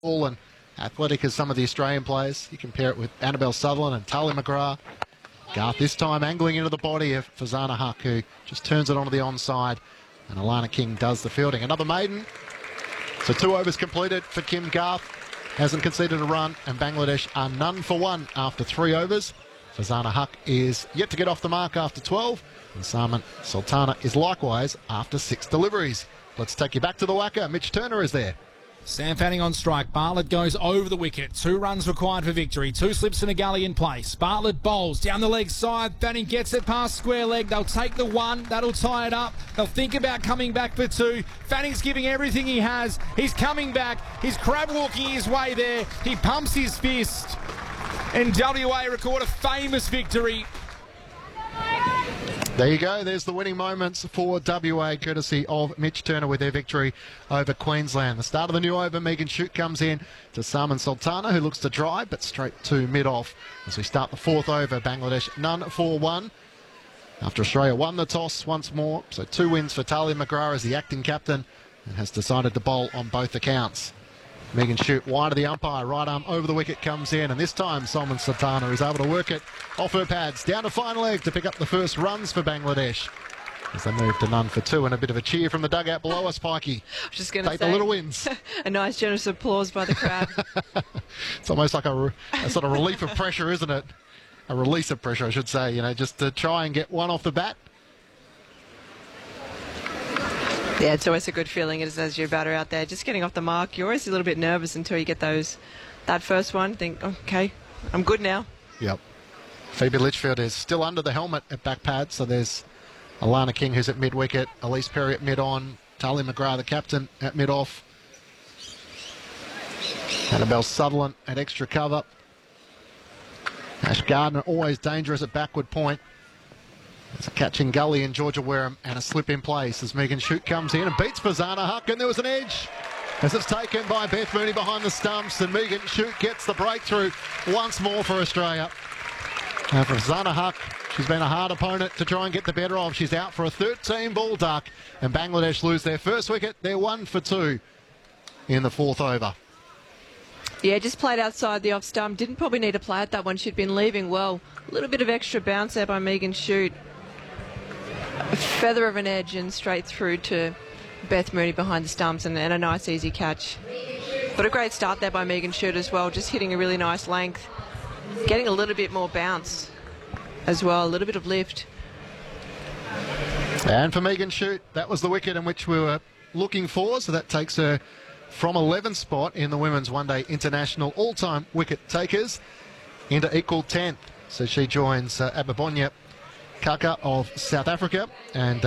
tall and athletic as some of the Australian players. You compare it with Annabelle Sutherland and Talia McGrath. Garth this time angling into the body of Fazana Huck, who just turns it onto the onside, and Alana King does the fielding. Another maiden. So 2 overs completed for Kim Garth. Hasn't conceded a run, and Bangladesh are none for one after 3 overs. Fazana Huck is yet to get off the mark after 12, and Saman Sultana is likewise after 6 deliveries. Let's take you back to the WACA. Mitch Turner is there. Sam Fanning on strike. Bartlett goes over the wicket. 2 runs required for victory. 2 slips and a gully in place. Bartlett bowls down the leg side. Fanning gets it past square leg. They'll take the 1. That'll tie it up. They'll think about coming back for 2. Fanning's giving everything he has. He's coming back. He's crab walking his way there. He pumps his fist. And WA record a famous victory. There you go. There's the winning moments for WA, courtesy of Mitch Turner with their victory over Queensland. The start of the new over, Megan Shute comes in to Saman Sultana, who looks to drive, but straight to mid-off. As we start the 4th over, Bangladesh none for 1. After Australia won the toss once more, so 2 wins for Talia McGrath as the acting captain, and has decided to bowl on both accounts. Megan Shute wide of the umpire, right arm over the wicket comes in, and this time Saman Sultana is able to work it off her pads, down to fine leg to pick up the first runs for Bangladesh. As they move to none for 2, and a bit of a cheer from the dugout below us, Pikey. I was just going to say, take the little wins. A nice generous applause by the crowd. It's almost like a sort of relief of pressure, isn't it? A release of pressure, I should say, you know, just to try and get one off the bat. Yeah, it's always a good feeling as your batter out there, just getting off the mark. You're always a little bit nervous until you get that first one. Think, okay, I'm good now. Yep. Phoebe Litchfield is still under the helmet at back pad, so there's Alana King, who's at mid-wicket, Elise Perry at mid-on, Talia McGrath, the captain, at mid-off. Annabelle Sutherland at extra cover. Ash Gardner always dangerous at backward point. There's a catch in gully in Georgia Wareham and a slip in place as Megan Shute comes in and beats Fazana Huck, and there was an edge as it's taken by Beth Mooney behind the stumps, and Megan Shute gets the breakthrough once more for Australia. Now for Fazana Huck, she's been a hard opponent to try and get the better of. She's out for a 13-ball duck, and Bangladesh lose their first wicket. They're 1 for 2 in the 4th over. Yeah, just played outside the off stump. Didn't probably need to play at that one. She'd been leaving well. A little bit of extra bounce there by Megan Shute. A feather of an edge and straight through to Beth Mooney behind the stumps, and a nice easy catch. But a great start there by Megan Shute as well, just hitting a really nice length. Getting a little bit more bounce as well, a little bit of lift. And for Megan Shute, that was the wicket in which we were looking for, so that takes her from 11th spot in the Women's One Day International all-time wicket takers into equal 10th. So she joins Ababonya Kaka of South Africa and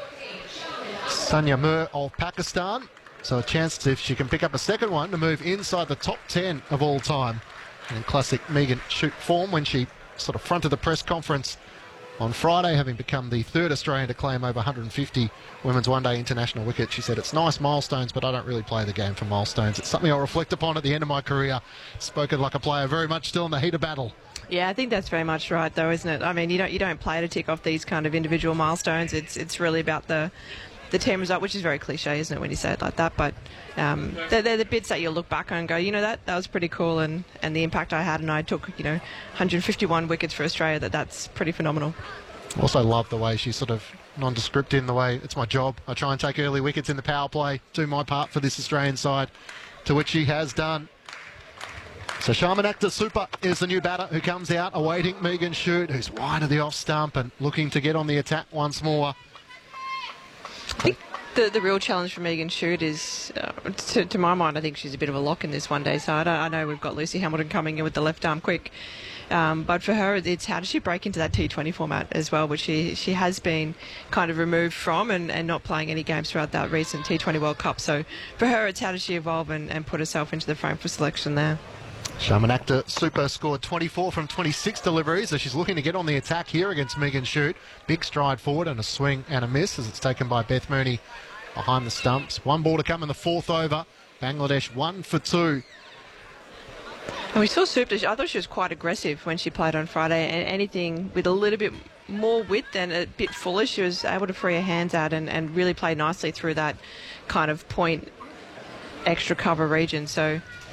Sanya Mir of Pakistan. So a chance to, if she can pick up a second one, to move inside the top 10 of all time. And in classic Megan Shute form, when she sort of fronted the press conference on Friday, having become the 3rd Australian to claim over 150 Women's One Day International wickets, she said, "It's nice milestones, but I don't really play the game for milestones. It's something I'll reflect upon at the end of my career." Spoken like a player very much still in the heat of battle. Yeah, I think that's very much right, though, isn't it? I mean, you don't play to tick off these kind of individual milestones. It's really about the team result, which is very cliche, isn't it, when you say it like that? But they're the bits that you'll look back on and go, you know, that was pretty cool, and the impact I had, and I took, 151 wickets for Australia. That's pretty phenomenal. Also love the way she's sort of nondescript in the way, it's my job. I try and take early wickets in the power play, do my part for this Australian side, to which she has done. So Sharman Akhtar Super is the new batter who comes out, awaiting Megan Shute, who's wide of the off stump and looking to get on the attack once more. I think the real challenge for Megan Shute is, to my mind, I think she's a bit of a lock in this one-day side. I know we've got Lucy Hamilton coming in with the left arm quick, but for her, it's how does she break into that T20 format as well, which she has been kind of removed from and not playing any games throughout that recent T20 World Cup. So for her, it's how does she evolve and put herself into the frame for selection there. Sharman Akhtar Super scored 24 from 26 deliveries, so she's looking to get on the attack here against Megan Shute. Big stride forward and a swing and a miss as it's taken by Beth Mooney behind the stumps. 1 ball to come in the 4th over. Bangladesh 1 for 2. And we saw Super, I thought she was quite aggressive when she played on Friday, and anything with a little bit more width and a bit fuller, she was able to free her hands out and really play nicely through that kind of point extra cover region. So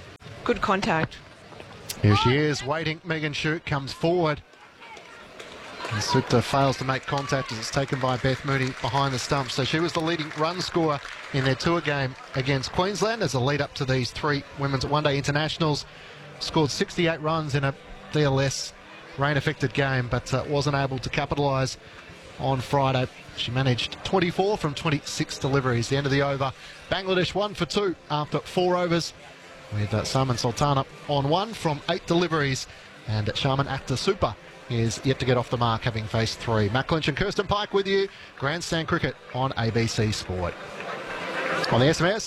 Good contact. Here she is, waiting. Megan Shute comes forward. And Sutta fails to make contact as it's taken by Beth Mooney behind the stump. So she was the leading run scorer in their tour game against Queensland as a lead up to these 3 women's one-day internationals. Scored 68 runs in a DLS rain-affected game, but wasn't able to capitalise on Friday. She managed 24 from 26 deliveries. The end of the over, Bangladesh 1 for 2 after 4 overs, with Salman Sultana on 1 from 8 deliveries, and Sharman Akhtar Super is yet to get off the mark, having faced 3. Matt Clinch and Kirsten Pike with you. Grandstand Cricket on ABC Sport. On the SMS,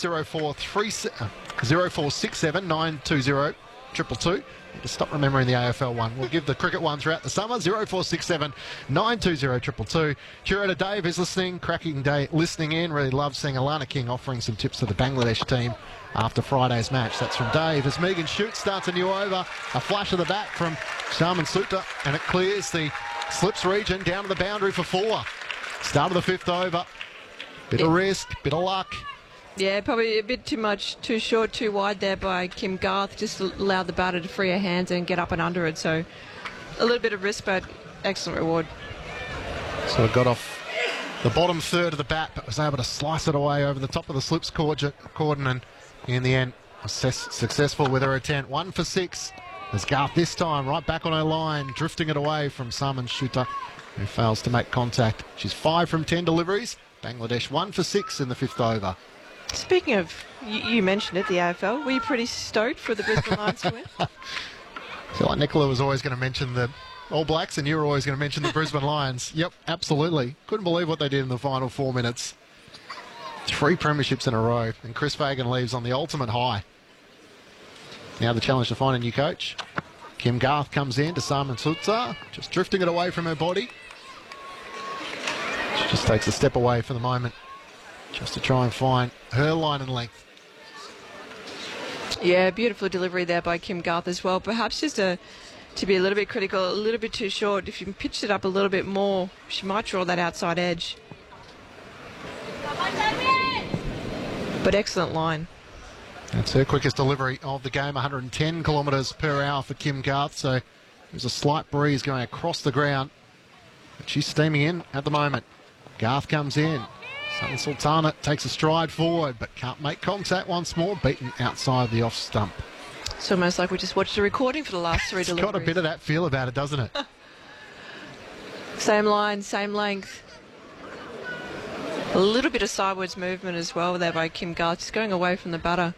0467 920 222. Need to stop remembering the AFL one. We'll give the cricket one throughout the summer. 0467 920 222. Curator Dave is listening. Cracking day listening in. Really loves seeing Alana King offering some tips to the Bangladesh team after Friday's match. That's from Dave. As Megan Shute starts a new over, a flash of the bat from Sharman Sutta, and it clears the slips region down to the boundary for 4. Start of the 5th over. Bit of risk, bit of luck. Yeah, probably a bit too much, too short, too wide there by Kim Garth. Just allowed the batter to free her hands and get up and under it. So a little bit of risk, but excellent reward. So it got off the bottom third of the bat, but was able to slice it away over the top of the slips cordon, and in the end was successful with her attempt. 1 for 6 as Garth this time right back on her line, drifting it away from Salman Sutta, who fails to make contact. She's 5 from 10 deliveries. Bangladesh 1 for 6 in the 5th over. Speaking of, you mentioned it, the AFL. Were you pretty stoked for the Brisbane Lions to win? I feel like Nicola was always going to mention the All Blacks and you were always going to mention the Brisbane Lions. Yep, absolutely. Couldn't believe what they did in the final 4 minutes. 3 premierships in a row, and Chris Fagan leaves on the ultimate high. Now the challenge to find a new coach. Kim Garth comes in to Salman Sutta, just drifting it away from her body. She just takes a step away for the moment, just to try and find her line and length. Yeah, beautiful delivery there by Kim Garth as well. Perhaps just to be a little bit critical, a little bit too short. If you pitched it up a little bit more, she might draw that outside edge. But excellent line. That's her quickest delivery of the game, 110 kilometres per hour for Kim Garth. So there's a slight breeze going across the ground, but she's steaming in at the moment. Garth comes in. Salman Sultana takes a stride forward, but can't make contact once more, beaten outside the off stump. It's almost like we just watched a recording for the last 3 deliveries. It's got a bit of that feel about it, doesn't it? Same line, same length. A little bit of sideways movement as well there by Kim Garth, just going away from the batter.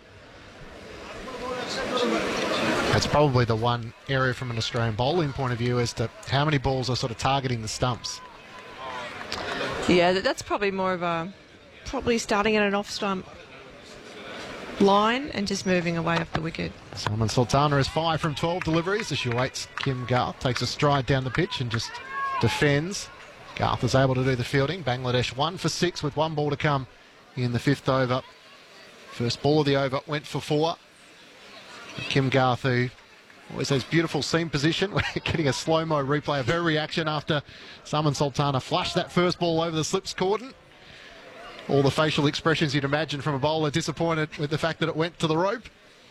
That's probably the one area from an Australian bowling point of view as to how many balls are sort of targeting the stumps. Yeah, that's probably more of a, probably starting at an off-stump line and just moving away off the wicket. Salman Sultana is 5 from 12 deliveries as she waits. Kim Garth takes a stride down the pitch and just defends. Garth is able to do the fielding. Bangladesh 1 for 6 with 1 ball to come in the 5th over. First ball of the over went for 4. Kim Garth, who always has beautiful seam position. We're getting a slow-mo replay of her reaction after Salman Sultana flushed that first ball over the slips cordon. All the facial expressions you'd imagine from a bowler disappointed with the fact that it went to the rope.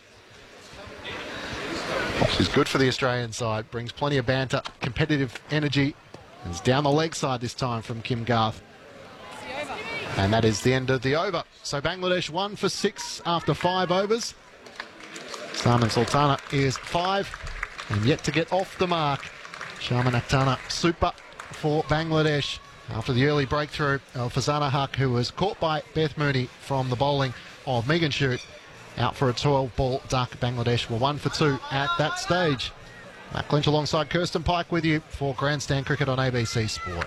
She's good for the Australian side, brings plenty of banter, competitive energy. It's down the leg side this time from Kim Garth. And that is the end of the over. So Bangladesh 1 for 6 after 5 overs. Salman Sultana is 5 and yet to get off the mark. Sharman Akhtar Super for Bangladesh after the early breakthrough of Fazana Haq, who was caught by Beth Mooney from the bowling of Megan Shute. Out for a 12-ball duck. Bangladesh were 1 for 2 at that stage. Matt Clinch alongside Kirsten Pike with you for Grandstand Cricket on ABC Sport.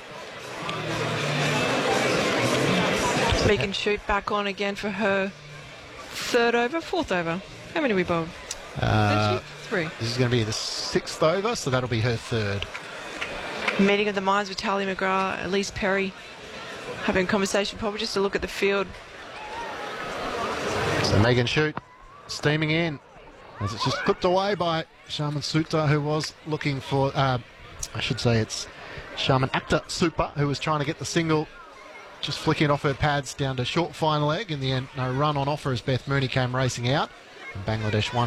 Megan Shute back on again for her 3rd over, 4th over. How many we bowled? 3. This is going to be the 6th over, so that'll be her 3rd. Meeting of the minds with Tally McGrath, Elise Perry, having a conversation, probably just to look at the field. So Megan Shute steaming in as it's just clipped away by Sharman Sutta, who was looking for, I should say it's Sharman Akhtar Super, who was trying to get the single, just flicking it off her pads down to short fine leg. In the end, no run on offer as Beth Mooney came racing out. And Bangladesh 1